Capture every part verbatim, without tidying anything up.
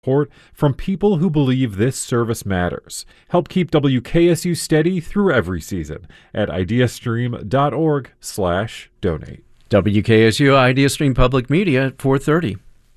Support from people who believe this service matters. Help keep W K S U steady through every season at ideastream.org slash donate. W K S U IdeaStream Public Media at four thirty.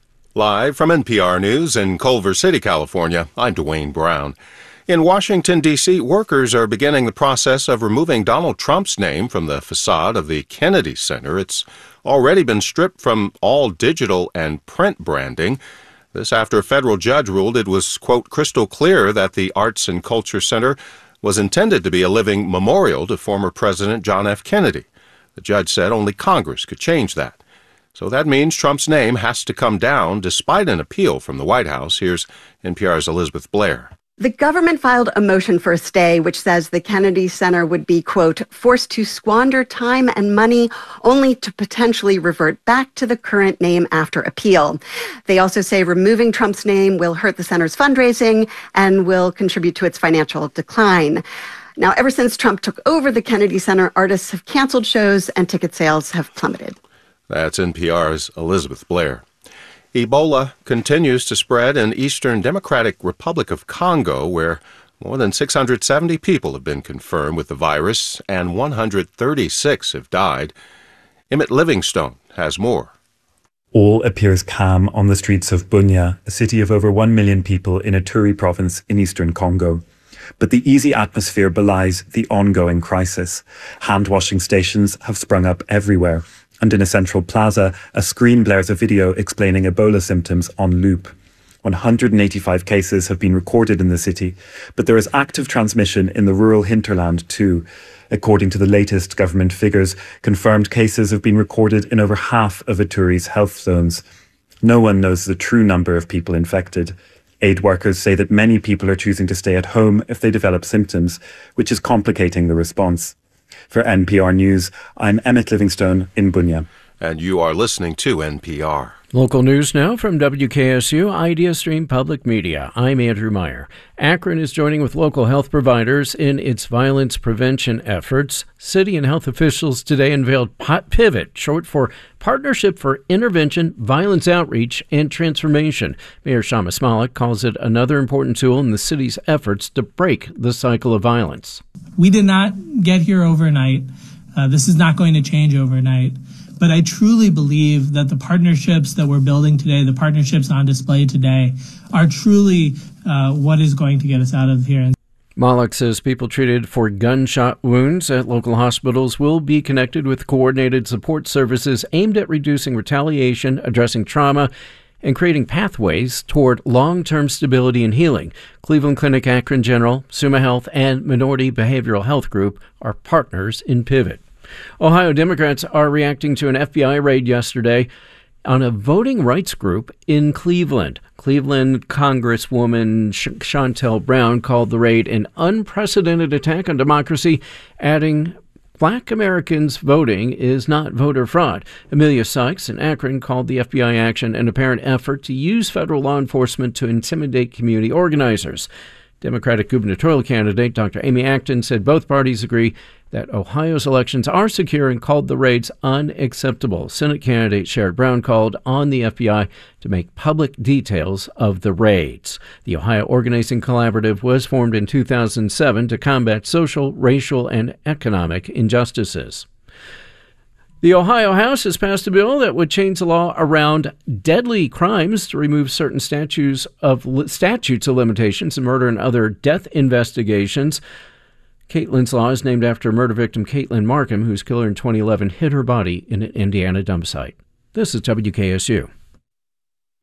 Live from N P R News in Culver City, California, I'm Dwayne Brown. In Washington, D C, workers are beginning the process of removing Donald Trump's name from the facade of the Kennedy Center. It's already been stripped from all digital and print branding. This after a federal judge ruled it was, quote, crystal clear that the Arts and Culture Center was intended to be a living memorial to former President John F. Kennedy. The judge said only Congress could change that. So that means Trump's name has to come down despite an appeal from the White House. Here's N P R's Elizabeth Blair. The government filed a motion for a stay, which says the Kennedy Center would be, quote, forced to squander time and money only to potentially revert back to the current name after appeal. They also say removing Trump's name will hurt the center's fundraising and will contribute to its financial decline. Now, ever since Trump took over the Kennedy Center, artists have canceled shows and ticket sales have plummeted. That's N P R's Elizabeth Blair. Ebola continues to spread in Eastern Democratic Republic of Congo, where more than six hundred seventy people have been confirmed with the virus and one hundred thirty-six have died. Emmett Livingstone has more. All appears calm on the streets of Bunia, a city of over one million people in Ituri province in eastern Congo. But the easy atmosphere belies the ongoing crisis. Hand-washing stations have sprung up everywhere. And in a central plaza, a screen blares a video explaining Ebola symptoms on loop. one hundred eighty-five cases have been recorded in the city, but there is active transmission in the rural hinterland too. According to the latest government figures, confirmed cases have been recorded in over half of Ituri's health zones. No one knows the true number of people infected. Aid workers say that many people are choosing to stay at home if they develop symptoms, which is complicating the response. For N P R News, I'm Emmett Livingstone in Bunia. And you are listening to N P R. Local news now from W K S U IdeaStream Public Media. I'm Andrew Meyer. Akron is joining with local health providers in its violence prevention efforts. City and health officials today unveiled PIVOT, short for Partnership for Intervention, Violence Outreach, and Transformation. Mayor Shama Smolik calls it another important tool in the city's efforts to break the cycle of violence. We did not get here overnight. Uh, this is not going to change overnight. But I truly believe that the partnerships that we're building today, the partnerships on display today, are truly uh, what is going to get us out of here. Malik says people treated for gunshot wounds at local hospitals will be connected with coordinated support services aimed at reducing retaliation, addressing trauma, and creating pathways toward long-term stability and healing. Cleveland Clinic, Akron General, Summa Health, and Minority Behavioral Health Group are partners in PIVOT. Ohio Democrats are reacting to an F B I raid yesterday on a voting rights group in Cleveland. Cleveland Congresswoman Sh- Shontel Brown called the raid an unprecedented attack on democracy, adding Black Americans voting is not voter fraud. Amelia Sykes in Akron called the F B I action an apparent effort to use federal law enforcement to intimidate community organizers. Democratic gubernatorial candidate Doctor Amy Acton said both parties agree that Ohio's elections are secure and called the raids unacceptable. Senate candidate Sherrod Brown called on the F B I to make public details of the raids. The Ohio Organizing Collaborative was formed in two thousand seven to combat social, racial, and economic injustices. The Ohio House has passed a bill that would change the law around deadly crimes to remove certain statutes of statutes of limitations in murder and other death investigations. Caitlin's law is named after murder victim Caitlin Markham, whose killer in twenty eleven hid her body in an Indiana dump site. This is W K S U.